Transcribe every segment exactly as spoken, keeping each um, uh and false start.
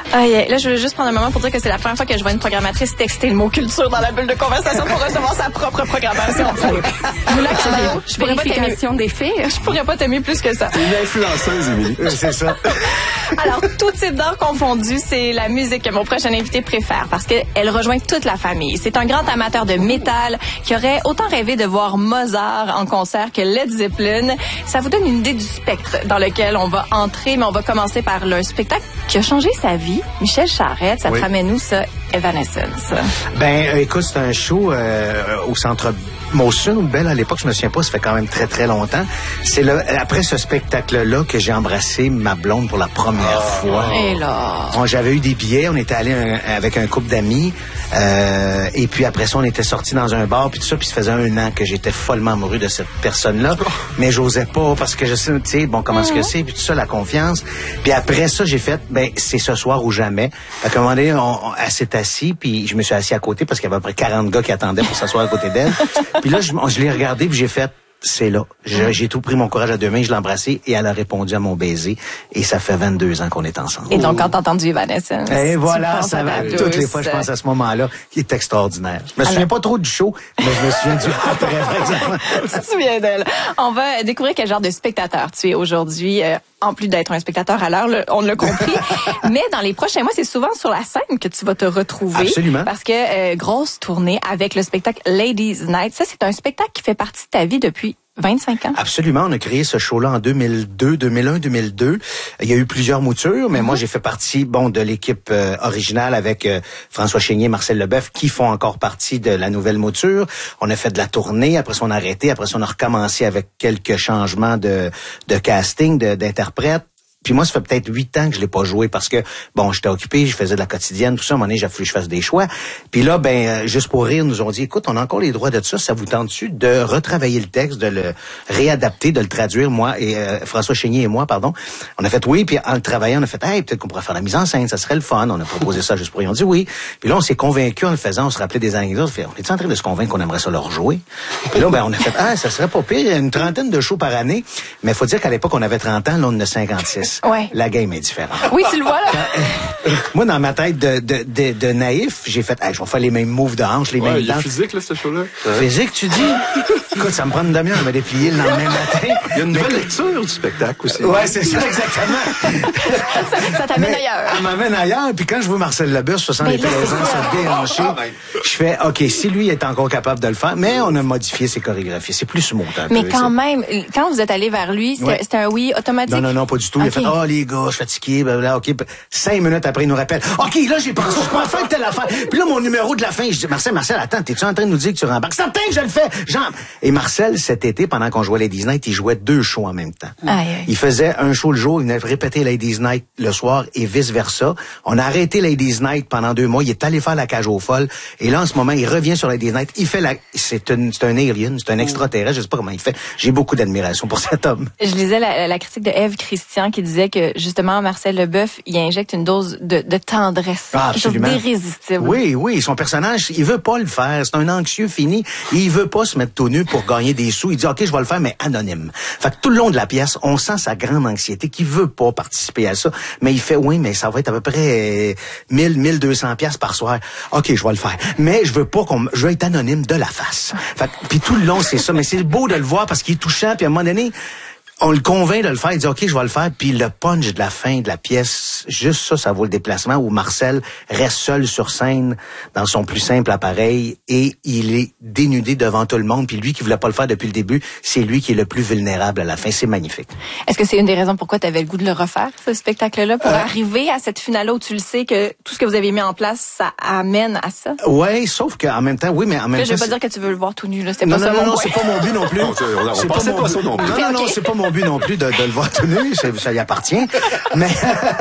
Ah, yeah. Là, je veux juste prendre un moment pour dire que c'est la première fois que je vois une programmatrice texter le mot culture dans la bulle de conversation pour recevoir sa propre programmation. Vous l'acceptez? Je pourrais pas t'aimer des filles. Je pourrais pas t'aimer plus que ça. C'est une influenceuse, Émilie. C'est ça. Alors, tout type d'art confondu, c'est la musique que mon prochain invité préfère parce qu'elle rejoint toute la famille. C'est un grand amateur de métal qui aurait autant rêvé de voir Mozart en concert que Led Zeppelin. Ça vous donne une idée du spectre dans lequel on va entrer, mais on va commencer par le spectacle qui a changé sa vie. Michel Charette, ça oui. te ramène où, ça? Evanescence. Ben, euh, écoute, c'est un show euh, au centre Molson ou Belle à l'époque, je me souviens pas, ça fait quand même très très longtemps. C'est là, après ce spectacle-là que j'ai embrassé ma blonde pour la première oh. fois. Et là, bon, j'avais eu des billets, on était allé un, avec un couple d'amis, euh, et puis après ça, on était sortis dans un bar, puis tout ça, puis ça faisait un an que j'étais follement amoureux de cette personne-là, oh. mais j'osais pas parce que je sais, tu sais, bon, comment est-ce que c'est, puis tout ça, la confiance. Puis après ça, j'ai fait, ben, c'est ce soir ou jamais. À un moment donné, on, on, elle s'est assise, puis je me suis assis à côté parce qu'il y avait à peu près quarante gars qui attendaient pour s'asseoir à côté d'elle. Puis là, je, je l'ai regardé, puis j'ai fait, c'est là. Je, j'ai tout pris mon courage à deux mains, je l'ai embrassée et elle a répondu à mon baiser. Et ça fait vingt-deux ans qu'on est ensemble. Et donc, quand t'as entendu Evanescence, et voilà, ça va. Toutes les fois, je pense à ce moment-là, qui est extraordinaire. Je me souviens Alors... pas trop du show, mais je me souviens du après, par exemple. Tu te souviens d'elle. On va découvrir quel genre de spectateur tu es aujourd'hui. Euh, en plus d'être un spectateur à l'heure, on l'a compris. Mais dans les prochains mois, c'est souvent sur la scène que tu vas te retrouver. Absolument. Parce que euh, grosse tournée avec le spectacle Ladies Night. Ça, c'est un spectacle qui fait partie de ta vie depuis vingt-cinq ans. Absolument. On a créé ce show-là en deux mille deux, deux mille un, deux mille deux. Il y a eu plusieurs moutures, mais mm-hmm. moi, j'ai fait partie, bon, de l'équipe euh, originale avec euh, François Chénier, Marcel Leboeuf, qui font encore partie de la nouvelle mouture. On a fait de la tournée. Après ça, on a arrêté. Après ça, on a recommencé avec quelques changements de, de casting, de, d'interprètes. Puis moi, ça fait peut-être huit ans que je l'ai pas joué parce que, bon, j'étais occupé, je faisais de la quotidienne, tout ça. À un moment donné, j'ai fallu que je fasse des choix. Puis là, ben, euh, juste pour rire, nous ont dit, écoute, on a encore les droits de ça. Ça vous tente-tu de retravailler le texte, de le réadapter, de le traduire, moi et euh, François Chénier et moi, pardon. On a fait oui, puis en le travaillant, on a fait, hey, peut-être qu'on pourrait faire la mise en scène, ça serait le fun. On a proposé ça juste pour rien. On dit oui. Puis là, on s'est convaincus en le faisant, on se rappelait des anecdotes. On fait, on est en train de se convaincre qu'on aimerait ça leur jouer. Puis là, ben, on a fait, ah, ça serait pas pire. Il y a une trentaine de shows par année. Mais faut dire qu'à l'époque, on avait trente ans, là, on en a cinquante-six. Ouais. La game est différente. Oui, tu le vois, là. Moi, dans ma tête de, de, de, de naïf, j'ai fait, hey, je vais faire les mêmes moves de hanche, les ouais, mêmes il y a danses. physique, là, ce show-là. Physique, tu dis? Écoute, ça me prend une demi-heure à me déplier le lendemain matin. Il y a une nouvelle lecture du spectacle aussi. Ouais, c'est ça, exactement. ça, ça t'amène Mais, ailleurs. Ça m'amène ailleurs. Puis quand je vois Marcel Leboeuf, se sent les plaisants se déhancher, ah, ben. je fais, OK, si lui est encore capable de le faire, mais on a modifié ses chorégraphies. C'est plus smooth un mais peu. Mais quand ça. même, quand vous êtes allé vers lui, c'était, ouais. c'était un oui automatique? Non, non, non, pas du tout. Okay. Il a fait, oh, les gars, je suis fatigué, blablabla, OK. Cinq minutes après, il nous rappelle, OK, là, j'ai pensé, je peux en faire telle affaire. Puis là, mon numéro de la fin, je dis, Marcel, Marcel, attends, t'es-tu en train de nous dire que tu rembarques? Certain que je le fais! Genre. Et Marcel, cet été, pendant qu'on jouait Ladies Night, il jouait deux shows en même temps. Aïe, aïe. Il faisait un show le jour, il venait répéter Ladies Night le soir et vice-versa. On a arrêté Ladies Night pendant deux mois. Il est allé faire la cage aux folles. Et là, en ce moment, il revient sur Ladies Night. Il fait la, c'est un, c'est un alien, c'est un extraterrestre. Je sais pas comment il fait. J'ai beaucoup d'admiration pour cet homme. Je lisais la, la critique de Ève Christian qui disait que, justement, Marcel Leboeuf, il injecte une dose de, de tendresse. Ah, absolument. D'irrésistible. Oui, oui. Son personnage, il veut pas le faire. C'est un anxieux fini. Il veut pas se mettre tout nu pour gagner des sous. Il dit, OK, je vais le faire, mais anonyme. Fait que tout le long de la pièce, on sent sa grande anxiété qu'il veut pas participer à ça. Mais il fait, oui, mais ça va être à peu près mille, mille deux cents piastres par soir. OK, je vais le faire. Mais je veux pas qu'on, je veux être anonyme de la face. Fait que, puis tout le long, c'est ça. Mais c'est beau de le voir parce qu'il est touchant. Puis à un moment donné, on le convainc de le faire, il dit OK, je vais le faire, puis le punch de la fin de la pièce, juste ça, ça vaut le déplacement où Marcel reste seul sur scène dans son plus simple appareil et il est dénudé devant tout le monde, puis lui qui voulait pas le faire depuis le début, c'est lui qui est le plus vulnérable à la fin, c'est magnifique. Est-ce que c'est une des raisons pourquoi tu avais le goût de le refaire, ce spectacle-là, pour euh... arriver à cette finale-là où tu le sais que tout ce que vous avez mis en place, ça amène à ça? Ouais, sauf qu'en même temps, oui, mais en même là, temps... je veux pas dire que tu veux le voir tout nu, là, c'était non, pas non, ça non, mon non, c'est pas mon but non plus. On, on, on c'est pensait pas, pas ça non plus. Non, non, non, c'est pas mon but non plus de, de le voir tout nu, ça y appartient. mais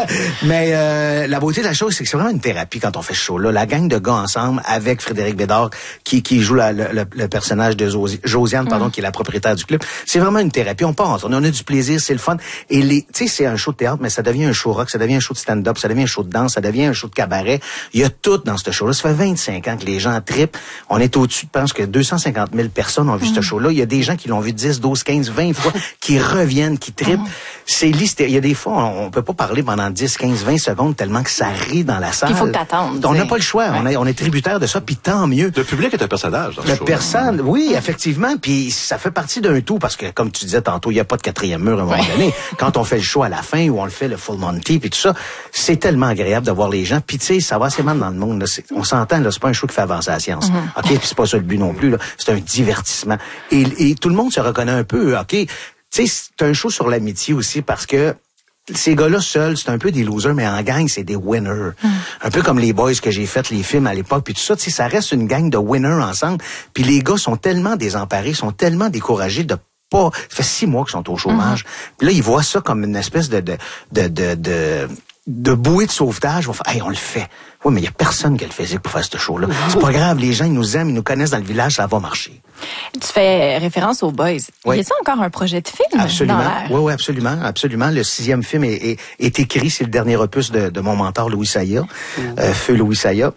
mais euh, la beauté de la chose, c'est que c'est vraiment une thérapie quand on fait ce show-là. La gang de gars ensemble, avec Frédéric Bédard, qui, qui joue la, le, le personnage de Zosi, Josiane, pardon, mm. qui est la propriétaire du club. C'est vraiment une thérapie. On part, on a du plaisir, c'est le fun. Et les, tu sais, c'est un show de théâtre, mais ça devient un show rock, ça devient un show de stand-up, ça devient un show de danse, ça devient un show de cabaret. Il y a tout dans ce show-là. Ça fait vingt-cinq ans que les gens trippent. On est au-dessus, je pense que deux cent cinquante mille personnes ont vu mm. ce show-là. Il y a des gens qui l'ont vu dix, douze, quinze, vingt fois, qui reviennent, qui trippent. Mm. C'est l'hystérie. Il y a des fois, on, on peut pas parler pendant dix, quinze, vingt secondes tellement que ça rit dans la salle. Il faut que t'attendes. On n'a pas le choix. Ouais. On, est, on est tributaire de ça, puis tant mieux. Le public est un personnage. Dans le ce personne, oui, effectivement. Puis ça fait partie d'un tout parce que, comme tu disais tantôt, il n'y a pas de quatrième mur à un moment ouais. donné. Quand on fait le show à la fin ou on le fait le full Monty, puis tout ça, c'est tellement agréable de voir les gens. Puis tu sais, ça va assez mal dans le monde. Là. On s'entend, là, c'est pas un show qui fait avancer la science. Mm-hmm. Ok, puis c'est pas ça le but non plus. Là. C'est un divertissement. Et, et tout le monde se reconnaît un peu. Ok, tu sais, c'est un show sur l'amitié aussi parce que ces gars-là seuls, c'est un peu des losers, mais en gang, c'est des winners. Mm. Un peu comme les boys que j'ai fait les films à l'époque, puis tout ça, tu sais, ça reste une gang de winners ensemble. Puis les gars sont tellement désemparés, sont tellement découragés de pas. Ça fait six mois qu'ils sont au chômage. Mm. Puis là, ils voient ça comme une espèce de de de de, de de bouée de sauvetage, on va faire, hey, on le fait. Oui, mais il y a personne qui a le physique pour faire ce show-là. C'est pas grave, les gens, ils nous aiment, ils nous connaissent dans le village, ça va marcher. Tu fais référence aux Boys. Oui. Y a-t-il encore un projet de film? Absolument. Oui, oui, absolument, absolument. Le sixième film est, est, est écrit, c'est le dernier opus de, de mon mentor, Louis Saya, mmh. euh, Feu Louis Saya.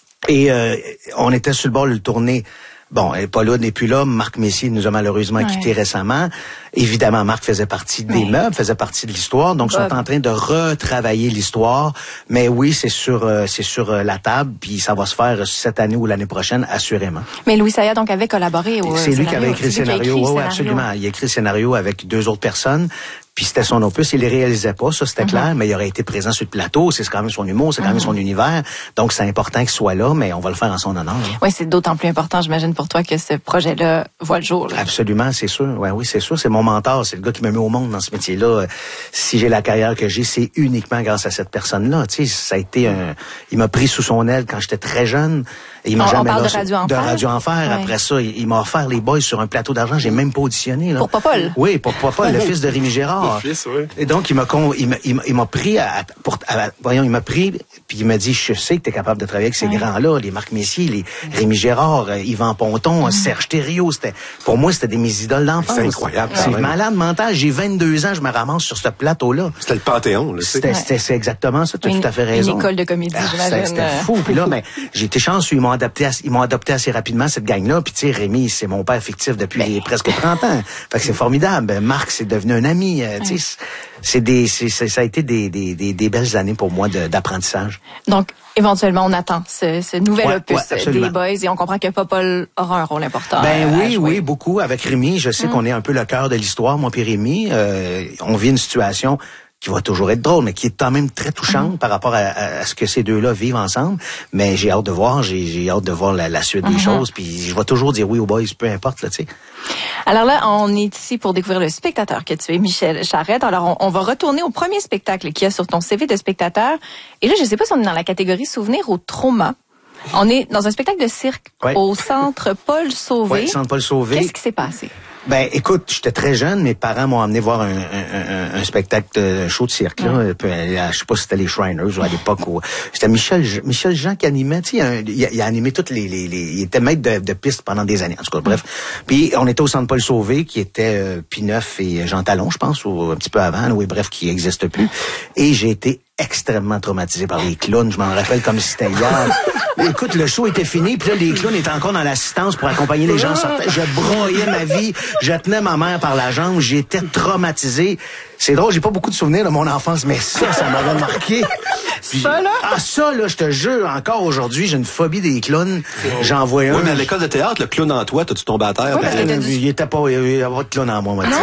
Et euh, on était sur le bord de le tourner. Bon, Paul n'est plus là. Marc Messier nous a malheureusement ouais. quittés récemment. Évidemment, Marc faisait partie des ouais. meubles, faisait partie de l'histoire. Donc, ils sont en train de retravailler l'histoire. Mais oui, c'est sur euh, c'est sur euh, la table. Puis ça va se faire cette année ou l'année prochaine, assurément. Mais Louis Saya, donc, avait collaboré au C'est scénario. lui qui avait écrit le scénario. Oui, ouais, absolument. Il a écrit le scénario avec deux autres personnes. Puis c'était son opus, il les réalisait pas, ça c'était mm-hmm. clair, mais il aurait été présent sur le plateau, c'est quand même son humour, c'est quand mm-hmm. même son univers, donc c'est important qu'il soit là, mais on va le faire en son honneur. Hein. Oui, c'est d'autant plus important, j'imagine, pour toi que ce projet-là voit le jour. Là. Absolument, c'est sûr, ouais, oui, c'est sûr, c'est mon mentor, c'est le gars qui me met au monde dans ce métier-là. Si j'ai la carrière que j'ai, c'est uniquement grâce à cette personne-là, tu sais, ça a été un... Il m'a pris sous son aile quand j'étais très jeune. Il m'a on, jamais on parle là, de Radio Enfer. De Radio Enfer. Ouais. Après ça, il, il m'a offert les Boys sur un plateau d'argent. J'ai même pas auditionné. Là. Pour Popol. Oui, pour Popol, le fils de Rémi Gérard. Le fils, oui. Et donc, il m'a, con, il m'a, il m'a, il m'a pris à, pour, à, voyons, il m'a pris, puis il m'a dit, je sais que t'es capable de travailler avec ces ouais. grands-là, les Marc Messier, les Rémi Gérard, euh, Yvan Ponton, mm. Serge Thériault. C'était, pour moi, c'était des mes idoles d'enfance. C'est incroyable. C'est ouais. malade mental. J'ai vingt-deux ans, je me ramasse sur ce plateau-là. C'était le Panthéon, là. C'était, c'était, c'est exactement ça. Tu as tout à fait raison. Une école de comédie, ah, j'imagine. C'était, c'était fou. Puis là, mais j'ai été chanceux. Ils m'ont adapté, à, ils m'ont adopté assez rapidement, cette gang-là. Puis tu sais, Rémi, c'est mon père fictif depuis ben. presque trente ans. Fait que c'est formidable. Marc, c'est devenu un ami. Euh, tu sais, c'est des, c'est, c'est, ça a été des, des, des, des belles années pour moi de, d'apprentissage. Donc, éventuellement, on attend ce, ce nouvel ouais, opus ouais, des Boys et on comprend que Popol aura un rôle important. Ben oui, oui, beaucoup. Avec Rémi, je sais mm. qu'on est un peu le cœur de l'histoire, moi puis Rémi. Euh, on vit une situation qui va toujours être drôle, mais qui est quand même très touchante mm-hmm. par rapport à, à, à ce que ces deux-là vivent ensemble. Mais j'ai hâte de voir, j'ai, j'ai hâte de voir la, la suite mm-hmm. des choses. Puis je vais toujours dire oui aux Boys, peu importe, là, tu sais. Alors là, on est ici pour découvrir le spectateur que tu es, Michel Charette. Alors, on, on va retourner au premier spectacle qu'il y a sur ton C V de spectateur. Et là, je sais pas si on est dans la catégorie souvenir ou trauma. On est dans un spectacle de cirque ouais. au Centre Paul Sauvé. Oui, Centre Paul Sauvé. Qu'est-ce qui s'est passé? Ben, écoute, j'étais très jeune. Mes parents m'ont amené voir un, un, un, un spectacle de show de cirque. Là. Ouais. Je sais pas si c'était les Shriners ou à l'époque où c'était Michel Michel Jean qui animait. Tu sais, il, il a animé toutes les, les, les il était maître de, de piste pendant des années. En tout cas, bref. Puis on était au Centre Paul Sauvé, qui était euh, Pineuf et Jean Talon, je pense, ou un petit peu avant. Oui, bref, qui n'existe plus. Et j'ai été extrêmement traumatisé par les clowns. Je m'en rappelle comme si c'était hier. Écoute, le show était fini, puis là, les clowns étaient encore dans l'assistance pour accompagner les gens. Je broyais ma vie, je tenais ma mère par la jambe, j'étais traumatisé. C'est drôle, j'ai pas beaucoup de souvenirs de mon enfance, mais ça, ça m'avait marqué. Puis, ça, là? Ah, ça, là, je te jure, encore aujourd'hui, j'ai une phobie des clowns. J'en voyais un. Oui, mais à l'école de théâtre, le clown en toi, t'as-tu tombé à terre? Oui, ben, il, il était pas, il y avait pas de clown en moi, moi. Non?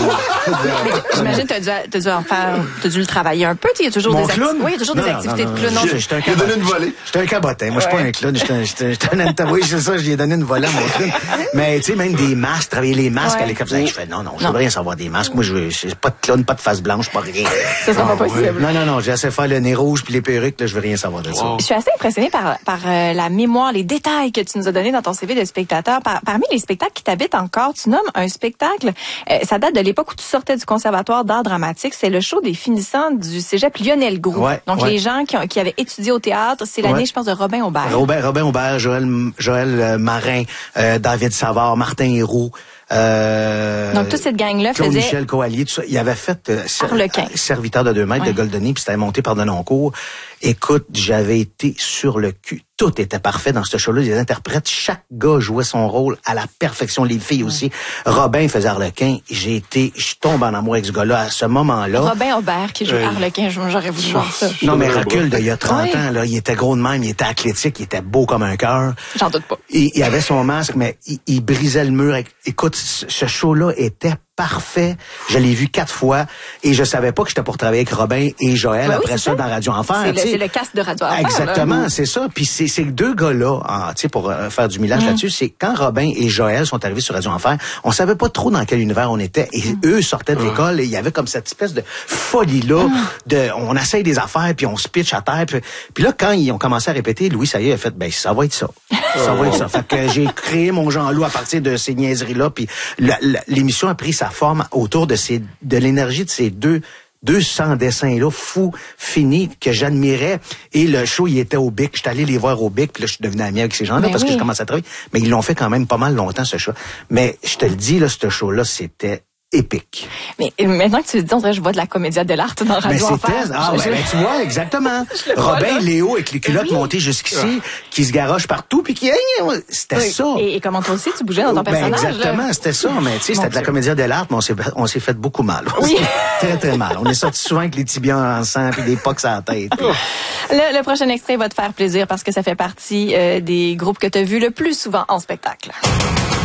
J'imagine, t'as dû, t'as dû en faire, t'as dû le travailler un peu, il y a toujours mon des clown? acti- oui, il y a toujours non, des activités non, non, de clown. Non, j'étais un cabotin. Donné une volée. J'étais un cabotin. Moi, je suis ouais. pas un clown. J'étais un, j'étais, j'étais un antagonisme. Oui, c'est ça, j'ai donné une volée à mon clown. Mais, tu sais, même des masques, travailler les masques ouais. à l'école. Je fais, non, non, je veux rien savoir des masques. Moi, je veux, pas de clown, pas de face blanche, pas rien. Ça sera ah, pas possible. Ouais. Non, non, non, j'ai assez fait le nez rouge puis les perruques, là, je veux rien savoir de ça. Wow. Je suis assez impressionnée par, par euh, la mémoire, les détails que tu nous as donnés dans ton C V de spectateur. Par, parmi les spectacles qui t'habitent encore, tu nommes un spectacle, euh, ça date de l'époque où tu sortais du Conservatoire d'art dramatique, c'est le show des finissants du cégep Lionel Groulx. Ouais, Donc, ouais. les gens qui, ont, qui avaient étudié au théâtre, c'est l'année, ouais. je pense, de Robin Aubert. Robin, Robin Aubert, Joël, Joël Marin, euh, David Savard, Martin Héroux. Euh, Donc, toute cette gang-là Claude faisait... Michel Coallier, tout ça. Il avait fait euh, Arlequin. Serviteur de deux mètres ouais. de Goldoni, puis c'était monté par Denoncourt. Écoute, j'avais été sur le cul. Tout était parfait dans ce show-là. Les interprètes, chaque gars jouait son rôle à la perfection. Les filles aussi. Robin faisait Harlequin. J'ai été, je tombe en amour avec ce gars-là à ce moment-là. Robin Aubert qui joue Euh, Harlequin, j'aurais voulu voir ça. Non, mais recule d'il y a trente Oui. ans, là. Il était gros de même, il était athlétique, il était beau comme un cœur. J'en doute pas. Il, il avait son masque, mais il, il brisait le mur. Écoute, ce ce show-là était parfait. Je l'ai vu quatre fois et je savais pas que j'étais pour travailler avec Robin et Joël Ben oui, après c'est ça, ça. dans Radio Enfer. C'est le, tu sais. c'est le cast de Radio Enfer. Exactement, là. c'est ça. Puis c'est ces deux gars-là, ah, tu sais, pour euh, faire du millage Mm. là-dessus, c'est quand Robin et Joël sont arrivés sur Radio Enfer, on savait pas trop dans quel univers on était. Et Mm. eux sortaient de l'école et il y avait comme cette espèce de folie-là, Mm. de on essaye des affaires puis on se pitch à terre. Puis, puis là, quand ils ont commencé à répéter, Louis, ça y est, il a fait, ben ça va être ça. Ça va être ça. Fait que j'ai créé mon Jean-Loup à partir de ces niaiseries-là. Puis la- la- l'émission a pris sa forme autour de ces, de l'énergie de ces deux deux cents dessins-là, fous, finis, que j'admirais. Et le show, il était au Bic. J'étais allé les voir au Bic, puis là, je suis devenu ami avec ces gens-là Ben parce oui. que je commençais à travailler. Mais ils l'ont fait quand même pas mal longtemps, ce show. Mais je te le dis, là, ce show-là, c'était épique. Mais euh, maintenant que tu le dis, on dirait que je vois de la comédia de l'art dans Mais Radio Enfer. c'était, ah, Je- ouais, je- ben, tu vois, exactement. le vois, Robin, là. Léo, avec les culottes Oui. montées jusqu'ici, qui se garochent partout, puis qui, c'était Oui. ça. Et, et comment toi aussi, tu bougeais dans ton Ben, personnage. là. exactement, c'était ça. Mais tu sais, Mon c'était de la Dieu. comédie de l'art, mais on s'est, on s'est fait beaucoup mal. Oui. Très, très mal. On est sortis souvent avec les tibias en sang puis des pocs à la tête. Le, le prochain extrait va te faire plaisir parce que ça fait partie euh, des groupes que tu as vus le plus souvent en spectacle.